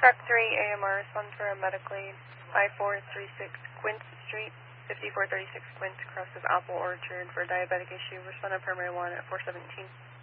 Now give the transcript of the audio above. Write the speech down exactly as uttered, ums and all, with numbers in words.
Truck three, A M R, respond for a medical aid, five four three six Quince Street, fifty-four thirty-six Quince, crosses Apple Orchard for a diabetic issue. Respond for marijuana at four seventeen.